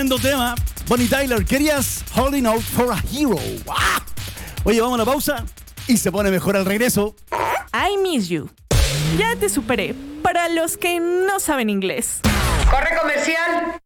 Tremendo tema. Bonnie Tyler, querías Holding Out for a Hero. ¡Ah! Oye, vamos a la pausa y se pone mejor al regreso. I miss you. Ya te superé. Para los que no saben inglés. Corre comercial.